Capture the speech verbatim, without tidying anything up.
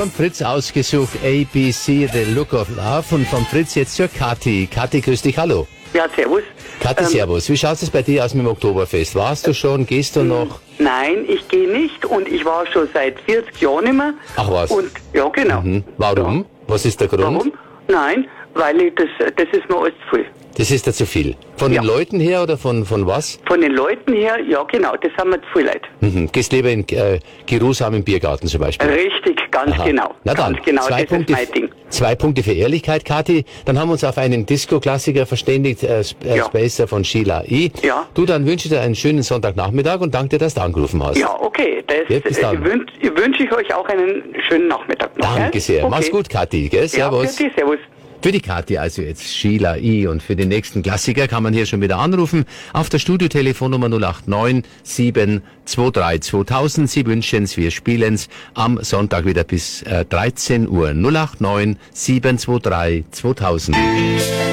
von Fritz ausgesucht, A B C, The Look of Love. Und von Fritz jetzt zur Kathi. Kathi, grüß dich, hallo. Ja, servus. Kathi, Ähm, servus. Wie schaut es bei dir aus mit dem Oktoberfest? Warst du schon? Gehst du noch? Nein, ich gehe nicht und ich war schon seit vierzig Jahren nicht mehr. Ach was. Und ja, genau. Mhm. Warum? Was ist der Grund? Warum? Nein, weil ich das, das ist mir alles zu viel. Das ist da zu viel. Von Ja. den Leuten her oder von, von was? Von den Leuten her, ja genau, das haben wir zu viel Leute. Mhm. Gehst lieber in äh, geruhsam im Biergarten zum Beispiel. Richtig, ganz Aha. genau. Na dann, ganz genau, zwei, das Punkte, ist mein Ding. zwei Punkte für Ehrlichkeit, Kathi. Dann haben wir uns auf einen Disco-Klassiker verständigt, äh, Sp äh, Ja. Spacer von Sheila E. Ja. Du, dann wünsche ich dir einen schönen Sonntagnachmittag und danke dir, dass du angerufen hast. Ja, okay. Das Ja, bis äh, dann. wünsch, wünsche ich euch auch einen schönen Nachmittag noch. Danke gell? sehr. Okay. Mach's gut, Kathi. Gell? Servus. Ja, bitte, servus. Für die Kathi also jetzt Sheila I. Und für den nächsten Klassiker kann man hier schon wieder anrufen auf der Studiotelefonnummer null acht neun sieben zwei drei zweitausend. Sie wünschen's, wir spielen's am Sonntag wieder bis äh, dreizehn Uhr. null acht neun sieben zwei drei zweitausend.